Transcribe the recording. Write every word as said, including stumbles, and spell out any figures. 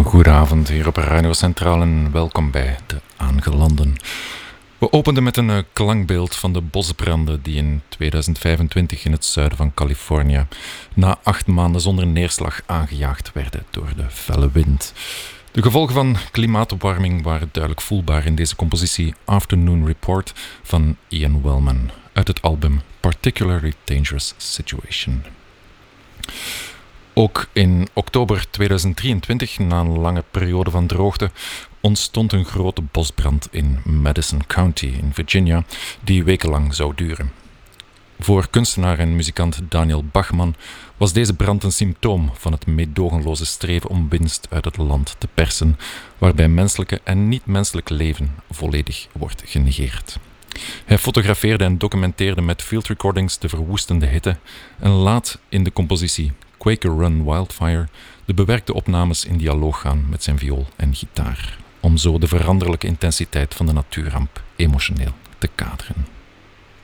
Goedenavond hier op Radio Centraal en welkom bij De Aangelanden. We openden met een uh, klankbeeld van de bosbranden die in tweeduizend vijfentwintig in het zuiden van Californië na acht maanden zonder neerslag aangejaagd werden door de felle wind. De gevolgen van klimaatopwarming waren duidelijk voelbaar in deze compositie Afternoon Report van Ian Wellman uit het album Particularly Dangerous Situation. Ook in oktober tweeduizend drieëntwintig, na een lange periode van droogte, ontstond een grote bosbrand in Madison County in Virginia, die wekenlang zou duren. Voor kunstenaar en muzikant Daniel Bachman was deze brand een symptoom van het meedogenloze streven om winst uit het land te persen, waarbij menselijke en niet-menselijk leven volledig wordt genegeerd. Hij fotografeerde en documenteerde met field recordings de verwoestende hitte en laat in de compositie Quaker Run Wildfire de bewerkte opnames in dialoog gaan met zijn viool en gitaar, om zo de veranderlijke intensiteit van de natuurramp emotioneel te kaderen.